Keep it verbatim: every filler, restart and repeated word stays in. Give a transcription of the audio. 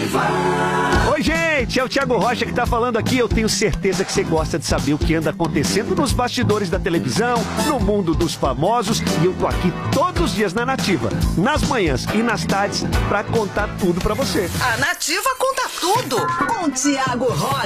Nativa. Oi, gente, é o Thiago Rocha que tá falando aqui. Eu tenho certeza que você gosta de saber o que anda acontecendo nos bastidores da televisão, no mundo dos famosos. E eu tô aqui todos os dias na Nativa, nas manhãs e nas tardes, pra contar tudo pra você. A Nativa conta tudo com Thiago Rocha.